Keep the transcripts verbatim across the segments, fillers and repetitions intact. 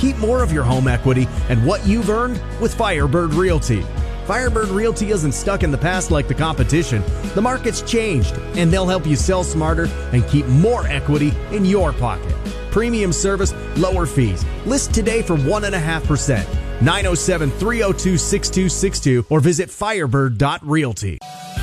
Keep more of your home equity and what you've earned with Firebird Realty. Firebird Realty isn't stuck in the past like the competition. The market's changed, and they'll help you sell smarter and keep more equity in your pocket. Premium service, lower fees. List today for one point five percent. nine oh seven, three oh two, six two six two or visit firebird dot realty.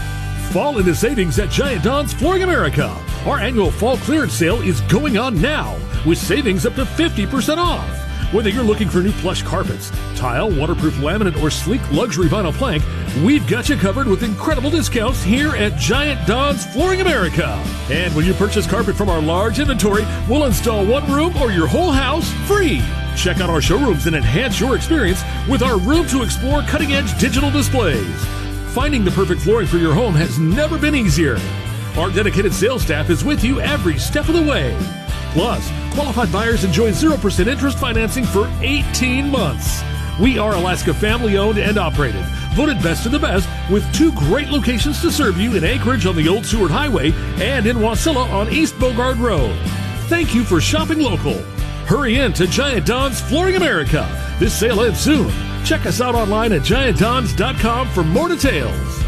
Fall into savings at Giant Don's Flooring America. Our annual fall clearance sale is going on now with savings up to fifty percent off. Whether you're looking for new plush carpets, tile, waterproof laminate, or sleek luxury vinyl plank, we've got you covered with incredible discounts here at Giant Don's Flooring America. And when you purchase carpet from our large inventory, we'll install one room or your whole house free. Check out our showrooms and enhance your experience with our Room to Explore cutting-edge digital displays. Finding the perfect flooring for your home has never been easier. Our dedicated sales staff is with you every step of the way. Plus, qualified buyers enjoy zero percent interest financing for eighteen months. We are Alaska family-owned and operated, voted best in the best, with two great locations to serve you in Anchorage on the Old Seward Highway and in Wasilla on East Bogard Road. Thank you for shopping local. Hurry in to Giant Don's Flooring America. This sale ends soon. Check us out online at giant dons dot com for more details.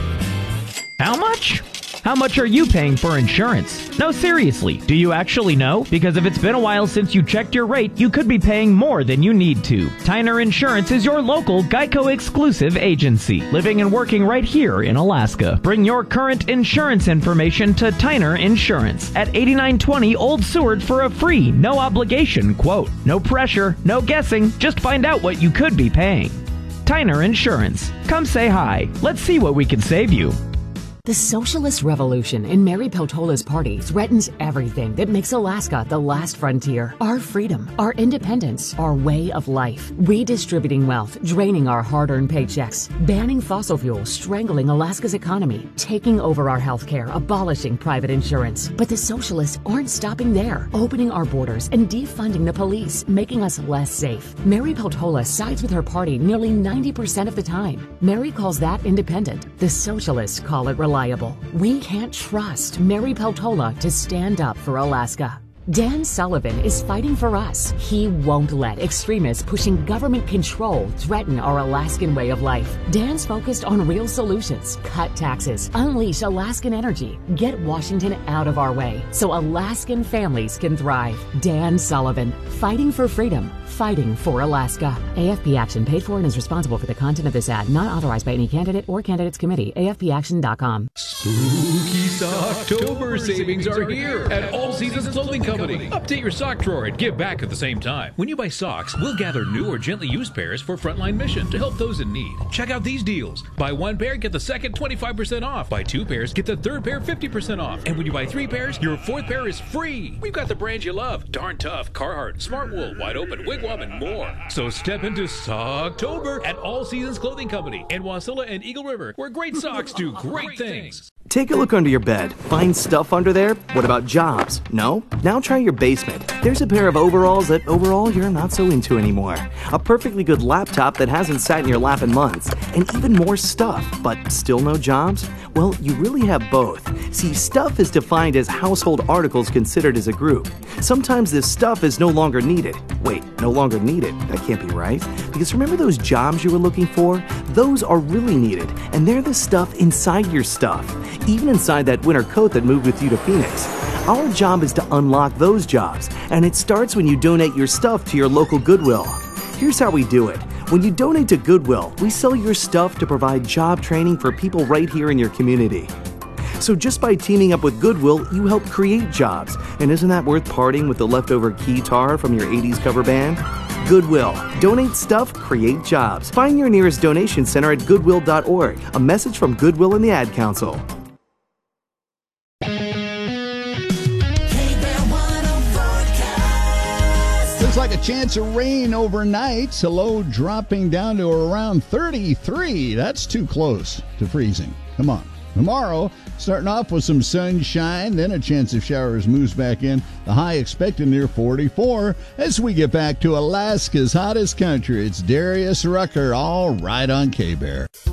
How much? How much are you paying for insurance? No, seriously, do you actually know? Because if it's been a while since you checked your rate, you could be paying more than you need to. Tyner Insurance is your local Geico exclusive agency, living and working right here in Alaska. Bring your current insurance information to Tyner Insurance at eighty-nine twenty Old Seward for a free, no obligation quote. No pressure, no guessing, just find out what you could be paying. Tyner Insurance. Come say hi. Let's see what we can save you. The socialist revolution in Mary Peltola's party threatens everything that makes Alaska the last frontier. Our freedom, our independence, our way of life. Redistributing wealth, draining our hard-earned paychecks, banning fossil fuels, strangling Alaska's economy, taking over our health care, abolishing private insurance. But the socialists aren't stopping there, opening our borders and defunding the police, making us less safe. Mary Peltola sides with her party nearly ninety percent of the time. Mary calls that independent. The socialists call it reliable. We can't trust Mary Peltola to stand up for Alaska. Dan Sullivan is fighting for us. He won't let extremists pushing government control threaten our Alaskan way of life. Dan's focused on real solutions. Cut taxes, unleash Alaskan energy, get Washington out of our way so Alaskan families can thrive. Dan Sullivan, fighting for freedom, fighting for Alaska. A F P Action paid for and is responsible for the content of this ad, not authorized by any candidate or candidates committee. A F P action dot com. Spooky Socktober savings are here at All Seasons Clothing Company. Update your sock drawer and give back at the same time. When you buy socks, we'll gather new or gently used pairs for Frontline Mission to help those in need. Check out these deals. Buy one pair, get the second twenty-five percent off. Buy two pairs, get the third pair fifty percent off. And when you buy three pairs, your fourth pair is free. We've got the brands you love. Darn Tough, Carhartt, Smart Wool, Wide Open, Wigwam, and more. So step into Socktober at All Seasons Clothing Company in Wasilla and Eagle River, where great socks do great things. Take a look under your bed. Find stuff under there? What about jobs? No? Now try your basement. There's a pair of overalls that overall you're not so into anymore. A perfectly good laptop that hasn't sat in your lap in months. And even more stuff, but still no jobs? Well, you really have both. See, stuff is defined as household articles considered as a group. Sometimes this stuff is no longer needed. Wait, no longer needed? That can't be right. Because remember those jobs you were looking for? Those are really needed, and they're the stuff inside your stuff. Even inside that winter coat that moved with you to Phoenix. Our job is to unlock those jobs, and it starts when you donate your stuff to your local Goodwill. Here's how we do it. When you donate to Goodwill, we sell your stuff to provide job training for people right here in your community. So just by teaming up with Goodwill, you help create jobs. And isn't that worth parting with the leftover guitar from your eighties cover band? Goodwill. Donate stuff, create jobs. Find your nearest donation center at goodwill dot org. A message from Goodwill and the Ad Council. Looks like a chance of rain overnight. The low dropping down to around thirty-three. That's too close to freezing. Come on. Tomorrow, starting off with some sunshine, then a chance of showers moves back in. The high expected near forty-four as we get back to Alaska's hottest country. It's Darius Rucker, all right on K-Bear.